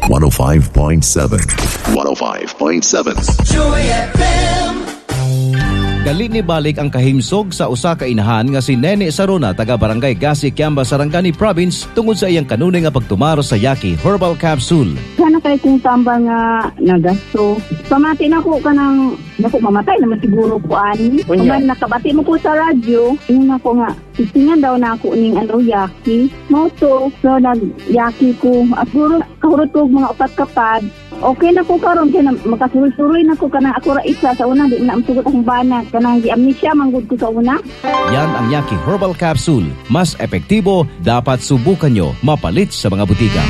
105.7. 105.7. Joy FM. Gali ni balik ang kahimsog sa usa ka inahan nga si Nene Saruna taga Barangay Gasi, Kiamba, Sarangani Province tungod sa iyang kanunay nga pagtumaro sa Yaki Herbal Capsule. Sana kay kung tamba nga nagasto. Pamati na ko ka ng naku mamatay naman siguro ko ani. Kung nakabati mo ko sa radyo, yun ako nga isingan daw na ako ning Yaki. Moto, so nag-Yaki ko. At siguro kahurot ko mga upat kapad. Okay na ko karon kay makasuroy na ko kanang ako ra isa sa una di na amsugot akong banat kanang gi-amnesia manggod ko sa una. Yan ang Yaki Herbal Capsule. Mas epektibo, dapat subukan nyo. Mapalit sa mga butika.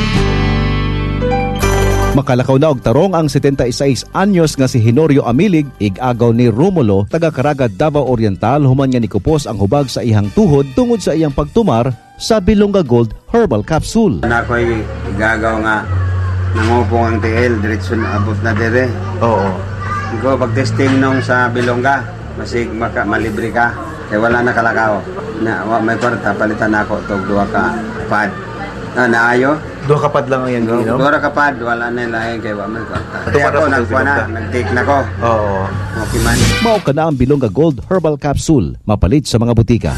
Makalakaw na og tarong ang 76 anyos nga si Henorio Amilig, ig-agaw ni Romulo, taga Caraga, Davao Oriental, human nga nikupos ang hubag sa ihang tuhod tungod sa iyang pagtumar sa Bilonga Gold Herbal Capsule. Ako'y igagaw nga nangupong ang TL, diretso na abot na dire. Oo. Ikaw pag-testing nung sa Bilonga, masig malibre ka. Kaya wala na kalakaw. May kwarta, palitan ako itong 2 ka pad. Naayo? 2 kapad lang ang yan ginom? 2 kapad, wala na ilahin kaya wala may kwarta. Kaya ako, nagkuha na, nag-take na ko. Oo. Okay man. Mao ka na ang Bilonga Gold Herbal Capsule. Mapalit sa mga butika.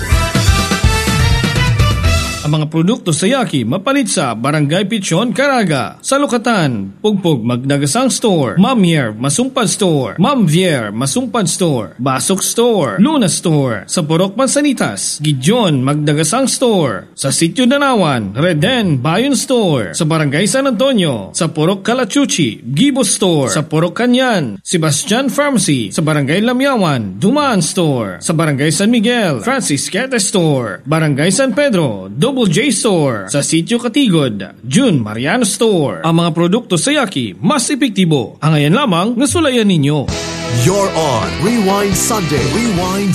Ang mga produkto sa Yaki mapalit sa Barangay Pichon, Caraga, sa Lukatan, Pugpug Magdagasang Store, Ma'am Yer Masumpad Store, Ma'am Vier Masumpad Store, Basok Store, Luna Store, sa Purok Mansanitas, Gideon Magdagasang Store, sa Sitio Danawan, Reden Bayon Store, sa Barangay San Antonio, sa Purok Calachuchi, Gibo Store, sa Purok Kanyan, Sebastian Pharmacy, sa Barangay Lamyawan, Dumaan Store, sa Barangay San Miguel, Francis Quete Store, Barangay San Pedro, Double J Store, sa Sitio Katigod, June Mariano Store. Ang mga produkto sa Yaki mas epektibo. Ang ayan lamang nasulayan ninyo. You're on Rewind Sunday. Rewind